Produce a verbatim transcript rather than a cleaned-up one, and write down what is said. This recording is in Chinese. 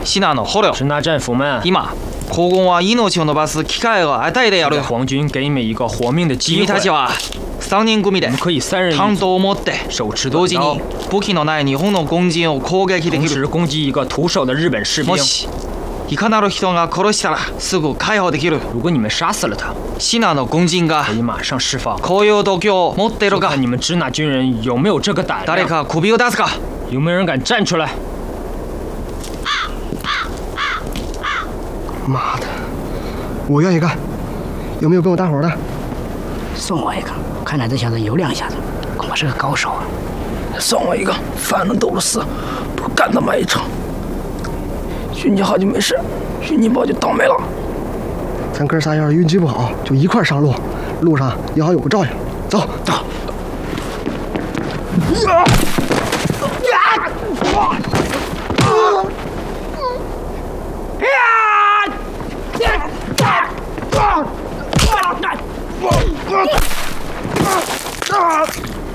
シナの捕虜。 支那战俘们， 今、黄金は命を伸ばす機会を与えてやる。 皇军给你们一个活命的机会。 君たちは三人組で可以三人担当を持って手持同時に武器のない日本の軍人を攻撃できる。 同時攻击一个徒手的日本士兵。 もしいかなる人が殺したらすぐ解放できる。 如果你们杀死了他， シナの軍人が可以马上释放。 こういう度胸を持っているか。 看你们支那军人有没有这个胆量？ 誰か首を出すか。 有没有人敢站出来？ 妈的，我愿意干。有没有跟我搭伙的？ 送我一个，看来这小子有两下子，恐怕是个高手啊。 送我一个，反正都是死，不干他妈一场。运气好就没事，运气不好就倒霉了。 咱哥仨要是运气不好，就一块上路，路上也好有个照应。走，走。啊！啊！